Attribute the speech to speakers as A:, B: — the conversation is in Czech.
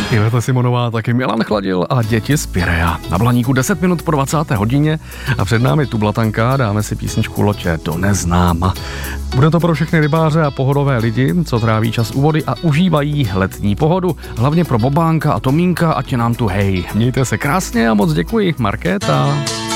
A: Iveta Simonová, taky Milan Chladil a děti z Pirea. Na Blaníku 10 minut po 20. hodině a před námi Tublatanka, dáme si písničku Lotě do neznáma. Bude to pro všechny rybáře a pohodové lidi, co tráví čas u vody a užívají letní pohodu. Hlavně pro Bobánka a Tomínka, ať nám tu hej. Mějte se krásně a moc děkuji, Markéta.